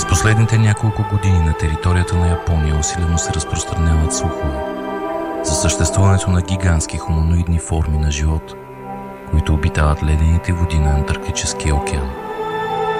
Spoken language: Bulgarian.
През последните няколко години на територията на Япония усилено се разпространяват слухове за съществуването на гигантски хуманоидни форми на живот, които обитават ледените води на Антарктическия океан.